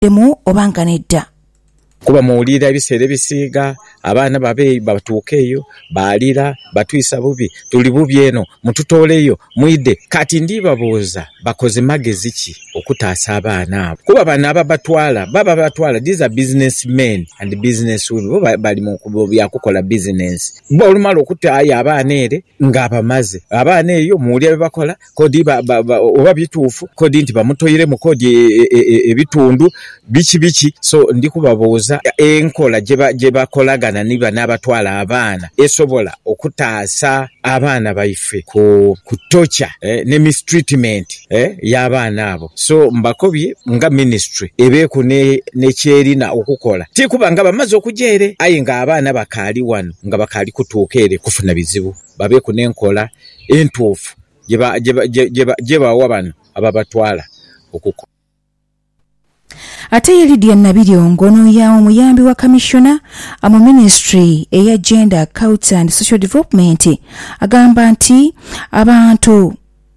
demu obanga nedda. Kuba muwulira ebiseera ebisiiga abaana babe batuukeeyo baalira batwisa bubi tuli bubi eno mututooleyo mwidde kati ndibabuuza bakoze magezi ki okutaasa abaana abo kuba bano baba batwala these are businessmen and businesswomen bali mu byakukola business bo olumala okutaaya abaana ere ng'abamaze abaana eyo muwulira bebakola kodi oba bituufu kodi nti bamutoyire mu kodi ebitundu biki so ndikubabuuza enkola gye bakolagana niba n'abatwala abaana esobola okutaasa abaana baife ku tocha ne mistreatment y'abaana abo so mbakobye nga ministry ebeeku nekyerina okukola tikuba nga bamaze okujere aye nga abaana bakaali wano nga bakaali kutuuka ere kufuna bizibu babeeku n'enkola entuufu gye bawa bano ababatwala okukola. Ate Lydia Nabiryongo ya omuyambi wa commissioner mu ministry eya Gender, Culture and Social Development agamba nti abantu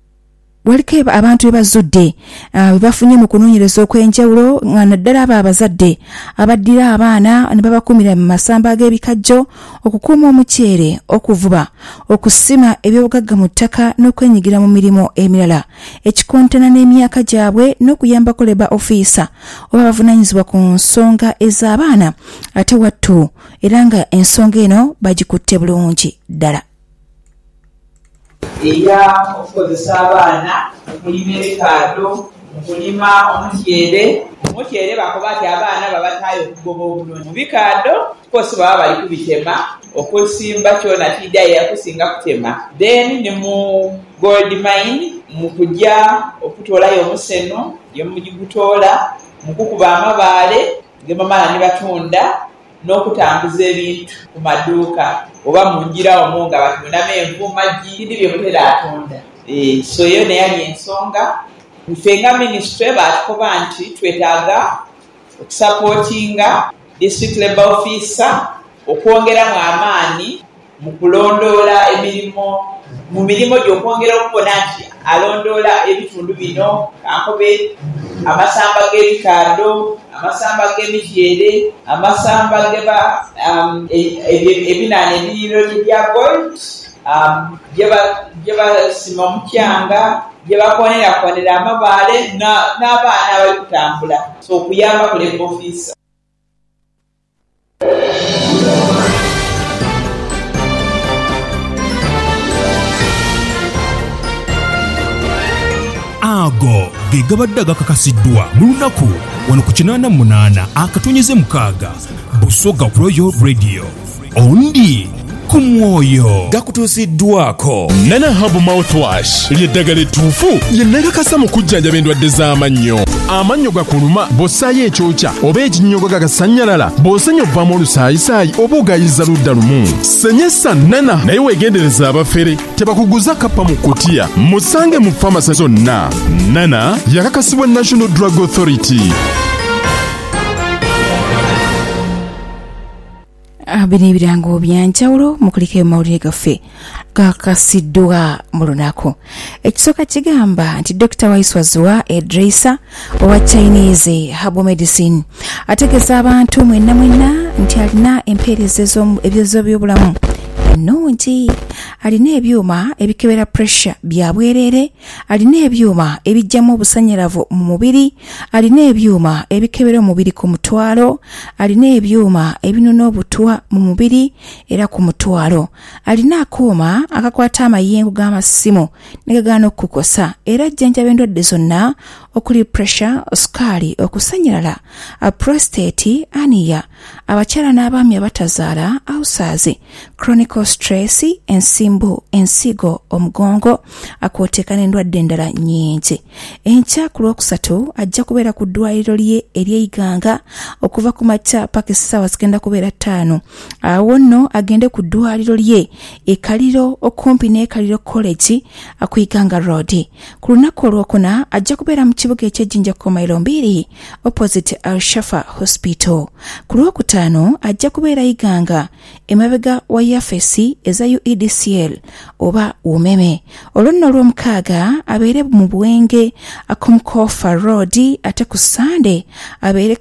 bazudde bafunye mu kunoonyereza okw'enjawulo nga naddala abazadde abaddira abaana ne babakumira mu masamba ag'ebikajjo okukuuma omuceere okuvuba okusima ebyobugagga mu ttaka n'okwenyigira mu mirimu emirala ekikontana n'emyaka gyabwe n'okuyambako leba officer oba bavunaanyizibwa ku nsonga ez'abaana ate wattu era nga ensonga eno bagikutte bulungi ddala. Eya okukozesa abaana okulima ebikaado okulima omuceere bakuba ati abaana babataayo okugoba obulungi mu bikaado kosi baba bali kubitema okusimba kyona tiddayo yakusinga kutema then ne mu gold mine mu kujja okutoolayo omuseno yemugitoola mu kukuba amabaale gemamala ne batunda n'okutambuza ebintu ku maduuka oba mu ngira omwo nga batundamu envu maggi bye mutera atunda. So yo ne yali ensonga ffe nga ministry batukoba nti twetaaga okusapootinga district labor officer okwongeramu amaanyi mu kulondoola mu mirimu gy'okwongera okubona nti alondoola ebitundu bino kankobe amasamba g'ebikaado amasamba g'emiceere amasamba ebinaana ebiriro bya gold gye basima omukyanga gye bakonera amabaale n'abaana abali kutambula so okuyamba ku labor officer. Ago gegabadde agakakasiddwa mu lunaku wano ku 88 akatonyeze mukaaga Busoga Royal Radio ondi ku mwoyo gakutuusiddwako Nana Hub Mouthwash ly'eddagala ettuufu lyennagakasa mu kujjanjaba endwadde z'amannyo. Amannyo gakuluma bw'ossaayo ekyokya oba ekinnyogo gagasanyalala bw'osenya ovaamu olusaayisaayi oba ogayiza ludda lumu. Senyesa Nana naye weegendereza abafere tebakuguza kappa mu kutiya musange mu famasi zonna. Nana yakakasibwa National Drug Authority. Bino ebirango byanjawulo mukuliko mawulire gaffe gakasiddwa mu lunaku. Ekisooka kigamba nti Dr. Waiswaziwa Edrisa owa Chinese Herbal Medicine ategeza abantu mwenna nti alina empeereza eby'obulamu ennungi. Alina ebyuma ebikebera pressure bya bwereere, alina ebyuma ebijjamu obusanyalavu mu mubiri, alina ebyuma ebikebera omubiri ku mutwalo, alina ebyuma ebinona obutwa mu mubiri era ku mutwalo, alina akooma akakwata amayengo g'amasimu ne gagaana okukosa era ajjanjaba endwadde zonna okuli pressure, sukaali, okusanyalala, prostate, aniya, abakyala n'abaami abatazaala, ulcers, chronic stress, ensigo, omugongo, akwoteeka n'endwadde endala nnyingi. Enkya ku Lwokusatu ajja kubeera ku ddwaliro lye ery'Iganga okuva ku makya paka essaawa zigenda kubeera 5. Awo nno agende ku ddwaliro lye Kaliro okumpi n'Kaliro College ku Iganga Road. Ku lunaku Olwokuna ajja kubeera mu kibuga eky'Ejjinja ku Mailo 2 opposite Al-Shafa Hospital. Ku Lwokutaano ajja kubeera Iganga emabega wa yafesi eza UEDCL oba umeme. Olunno Olw'omukaaga abeere mu Bwenge Akumkofa Road ate ku Sunday abeere